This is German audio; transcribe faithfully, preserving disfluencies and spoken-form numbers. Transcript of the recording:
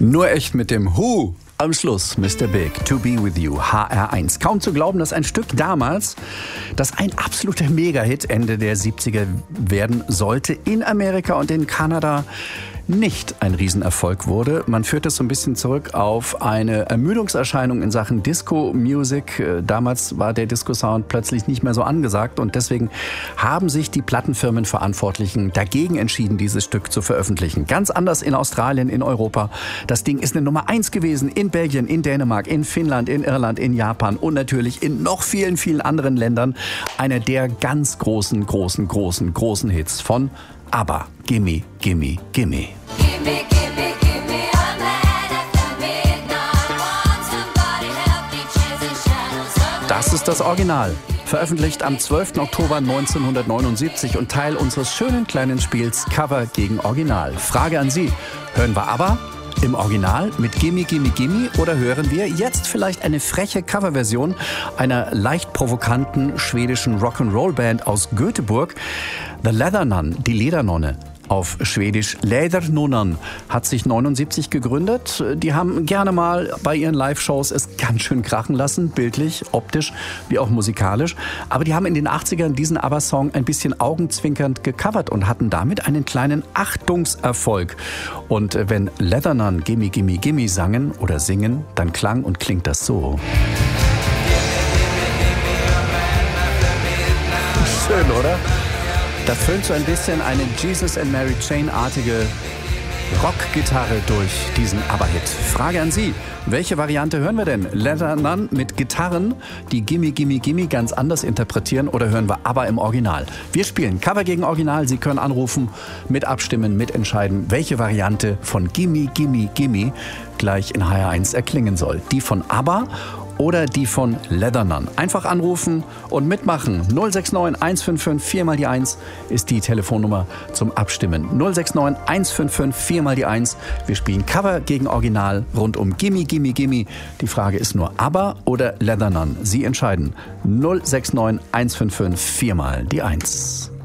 Nur echt mit dem Who. Am Schluss Mister Big, To Be With You, H R eins. Kaum zu glauben, dass ein Stück damals, das ein absoluter Mega-Hit Ende der siebziger werden sollte, in Amerika und in Kanada nicht ein Riesenerfolg wurde. Man führt es so ein bisschen zurück auf eine Ermüdungserscheinung in Sachen Disco-Music. Damals war der Disco-Sound plötzlich nicht mehr so angesagt und deswegen haben sich die Plattenfirmenverantwortlichen dagegen entschieden, dieses Stück zu veröffentlichen. Ganz anders in Australien, in Europa. Das Ding ist eine Nummer eins gewesen in Belgien, in Dänemark, in Finnland, in Irland, in Japan und natürlich in noch vielen, vielen anderen Ländern. Einer der ganz großen, großen, großen, großen Hits von ABBA. Gimme, gimme, gimme. Das ist das Original. Veröffentlicht am zwölften Oktober neunzehnhundertneunundsiebzig und Teil unseres schönen kleinen Spiels Cover gegen Original. Frage an Sie. Hören wir ABBA im Original mit Gimme, Gimme, Gimme oder hören wir jetzt vielleicht eine freche Coverversion einer leicht provokanten schwedischen Rock'n'Roll-Band aus Göteborg? The Leather Nun, die Ledernonne. Auf Schwedisch Lädernunnan, hat sich neunundsiebzig gegründet. Die haben gerne mal bei ihren Live-Shows es ganz schön krachen lassen, bildlich, optisch wie auch musikalisch. Aber die haben in den achtzigern diesen ABBA-Song ein bisschen augenzwinkernd gecovert und hatten damit einen kleinen Achtungserfolg. Und wenn Leathernon Gimme, Gimme, Gimme sangen oder singen, dann klang und klingt das so. Schön, oder? Das füllt so ein bisschen eine Jesus and Mary Chain-artige Rockgitarre durch diesen ABBA-Hit. Frage an Sie, welche Variante hören wir denn? Leathernon mit Gitarren, die Gimme, Gimme, Gimme ganz anders interpretieren oder hören wir ABBA im Original? Wir spielen Cover gegen Original. Sie können anrufen, mit abstimmen, mitentscheiden, welche Variante von Gimme, Gimme, Gimme gleich in H R eins erklingen soll. Die von ABBA oder die von Leathernon. Einfach anrufen und mitmachen. null sechs neun eins fünf fünf vier mal die eins ist die Telefonnummer zum Abstimmen. null sechs neun eins fünf fünf vier mal die eins. Wir spielen Cover gegen Original rund um Gimme, Gimme, Gimme. Die Frage ist nur ABBA oder Leathernon. Sie entscheiden. null sechs neun eins fünf fünf vier mal die eins.